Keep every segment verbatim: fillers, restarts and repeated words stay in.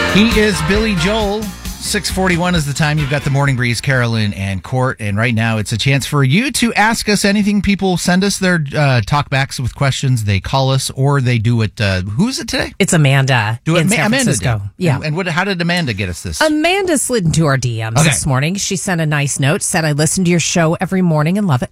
He is Billy Joel. six forty-one is the time. You've got the Morning Breeze, Carolyn and Court. And right now it's a chance for you to ask us anything. People send us their uh, talkbacks with questions. They call us or they do it. Uh, who's it today? It's Amanda do it, in Ma- San Amanda Francisco. did. Yeah. And, and what, how did Amanda get us this? Amanda slid into our D Ms Okay. this morning. She sent a nice note, said, I listen to your show every morning and love it.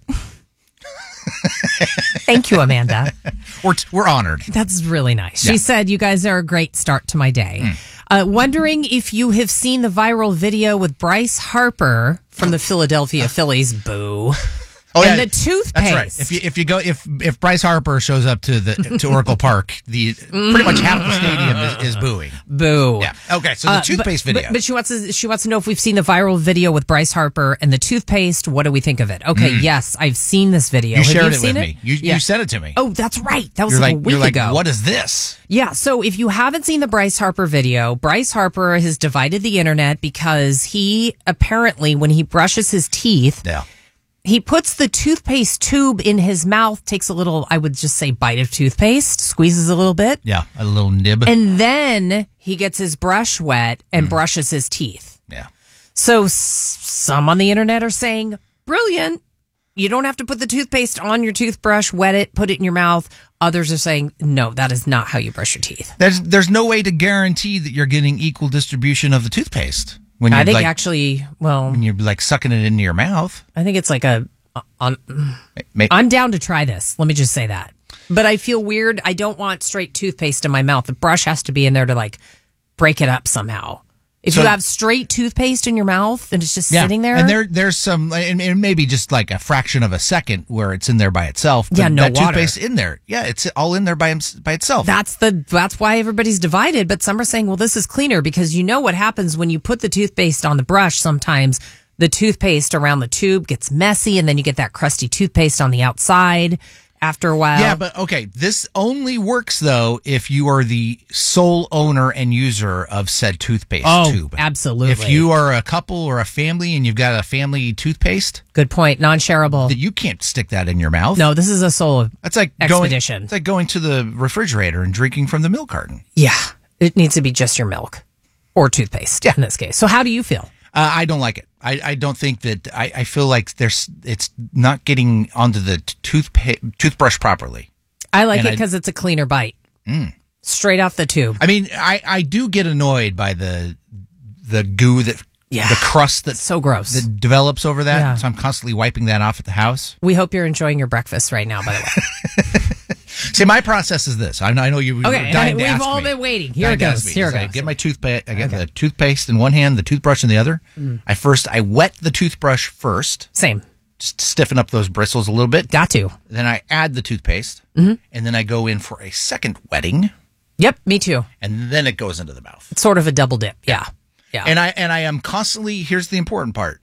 Thank you, Amanda. We're, we're honored. That's really nice. Yeah. She said, you guys are a great start to my day. Mm. Uh, wondering if you have seen the viral video with Bryce Harper from the Philadelphia Phillies. Boo. Oh, and yeah, the toothpaste. That's right. If you if you go if if Bryce Harper shows up to the to Oracle Park, the pretty much half the stadium is, is booing. Boo. Yeah. Okay. So the Uh, toothpaste but, video. But, but she wants to she wants to know if we've seen the viral video with Bryce Harper and the toothpaste. What do we think of it? Okay. Mm. It I've seen this video. You Have shared you it seen with it? me. You yeah. you sent it to me. Oh, that's right. That was you're like, like a week you're like, ago. what is this? Yeah. So if you haven't seen the Bryce Harper video, Bryce Harper has divided the internet because he apparently, when he brushes his teeth, Yeah. he puts the toothpaste tube in his mouth, takes a little, I would just say, bite of toothpaste, squeezes a little bit. Yeah. A little nib. And then he gets his brush wet and Mm. brushes his teeth. Yeah. So s- some on the internet are saying, brilliant. You don't have to put the toothpaste on your toothbrush, wet it, put it in your mouth. Others are saying, no, that is not how you brush your teeth. There's there's no way to guarantee that you're getting equal distribution of the toothpaste. When I you're think like, actually, well, when you're like sucking it into your mouth. I think it's like a, on, Maybe. I'm down to try this. Let me just say that. But I feel weird. I don't want straight toothpaste in my mouth. The brush has to be in there to like break it up somehow. If So- you have straight toothpaste in your mouth and it's just Yeah. sitting there. And there there's some, and and maybe just like a fraction of a second where it's in there by itself. But Yeah, no that water. toothpaste in there. Yeah, it's all in there by by itself. That's the that's why everybody's divided. But some are saying, well, this is cleaner because you know what happens when you put the toothpaste on the brush. Sometimes the toothpaste around the tube gets messy, and then you get that crusty toothpaste on the outside after a while. Yeah, but okay, this only works though if you are the sole owner and user of said toothpaste oh, tube. absolutely. If you are a couple or a family and you've got a family toothpaste, good point, non-shareable. that you can't stick that in your mouth. No, this is a sole That's like expedition. Going, it's like going to the refrigerator and drinking from the milk carton. Yeah, it needs to be just your milk or toothpaste Yeah. in this case. So how do you feel? Uh, I don't like it. I, I don't think that. I, I feel like there's. It's not getting onto the toothpaste toothbrush properly. I like And it I- because it's a cleaner bite, Mm. straight off the tube. I mean, I, I do get annoyed by the the goo that Yeah. the crust that So gross. that develops over that. Yeah. So I'm constantly wiping that off at the house. We hope you're enjoying your breakfast right now, by the way. See, my process is this. I know, I know you. Okay, were dying to we've ask all me. been waiting. Here Dying it to ask goes. me. Here it So I goes. get my toothpaste. I get the toothpaste in one hand, the toothbrush in the other. Mm. I first I wet the toothbrush first, Same. just to stiffen up those bristles a little bit. Got to. Then I add the toothpaste, Mm-hmm. and then I go in for a second wetting, Yep, me too. and then it goes into the mouth. It's sort of a double dip. Yeah. Yeah. And I and I am constantly. Here's the important part.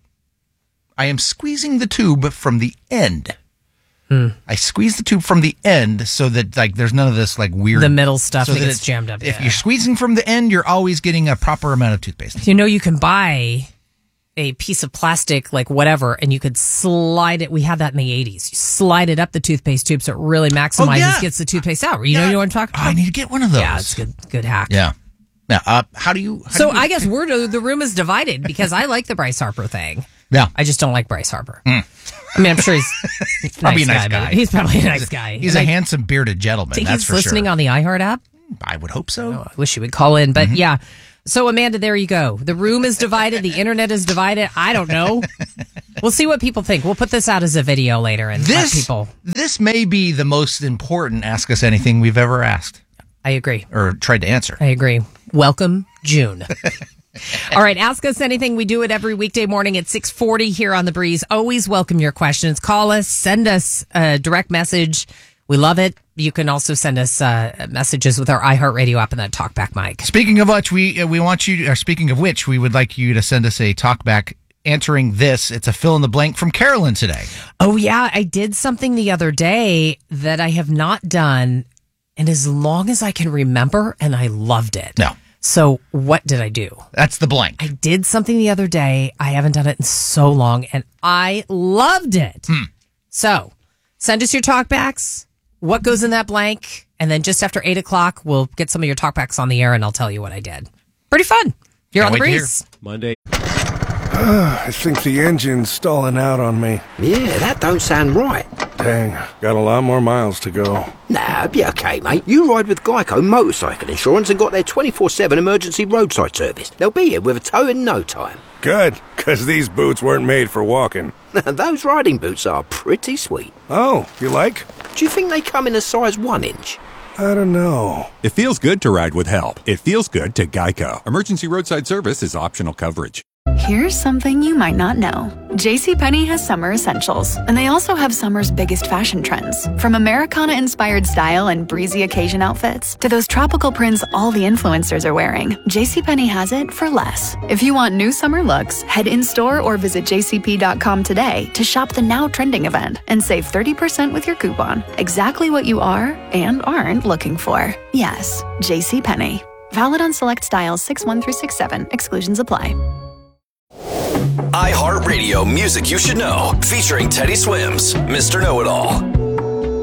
I am squeezing the tube from the end. Hmm. I squeeze the tube from the end so that like there's none of this like weird The middle stuff so that that gets it's- jammed up, If yeah. you're squeezing from the end, you're always getting a proper amount of toothpaste. You know, you can buy a piece of plastic, like whatever, and you could slide it. We had that in the eighties. You slide it up the toothpaste tube so it really maximizes, Oh, yeah. gets the toothpaste out. You Yeah. know what I'm talking Oh, about? I need to get one of those. Yeah, it's good. Good hack. Yeah. Now, uh, how do you? How So do you, I guess we're the room is divided because I like the Bryce Harper thing. yeah. I just don't like Bryce Harper. I mean, I'm sure he's, He's probably a nice but guy. He's probably a nice guy. He's And a I handsome bearded gentleman. think That's he's for listening sure. on the iHeart app. I would hope so. I wish you would call in, but yeah. So Amanda, there you go. The room is divided. The internet is divided. I don't know. We'll see what people think. We'll put this out as a video later and let This people. this may be the most important Ask Us Anything we've ever asked I agree. or tried to answer. I agree. Welcome, June. All right, ask us anything. We do it every weekday morning at six forty here on The Breeze. Always welcome your questions. Call us, send us a direct message. We love it. You can also send us uh, messages with our iHeartRadio app and that TalkBack mic. Speaking of which, we uh, we want you. Or speaking of which, we would like you to send us a talkback answering this. It's a fill in the blank from Carolyn today. Oh, yeah. I did something the other day that I have not done in as long as I can remember, and I loved it. No, So what did I do? that's the blank. I did something the other day. I haven't done it in so long, and I loved it. Hmm. So send us your talkbacks. What goes in that blank? And then just after eight o'clock, we'll get some of your talkbacks on the air, and I'll tell you what I did. pretty fun. You're Can't on the wait to breeze. Monday. I think the engine's stalling out on me. Yeah, that don't sound right. Dang, got a lot more miles to go. Nah, be okay, mate. You ride with Geico Motorcycle Insurance and got their twenty-four seven emergency roadside service. They'll be here with a tow in no time. Good, because these boots weren't made for walking. Those riding boots are pretty sweet. Oh, you like? Do you think they come in a size one inch? I don't know. It feels good to ride with help. It feels good to Geico. Emergency roadside service is optional coverage. Here's something you might not know. JCPenney has summer essentials, and they also have summer's biggest fashion trends. From Americana-inspired style and breezy occasion outfits to those tropical prints all the influencers are wearing, JCPenney has it for less. If you want new summer looks, head in-store or visit j c p dot com today to shop the now trending event and save thirty percent with your coupon. Exactly what you are and aren't looking for. Yes, JCPenney. Valid on select styles six one through six seven. Exclusions apply. iHeartRadio Music You Should Know, featuring Teddy Swims, Mister Know-It-All.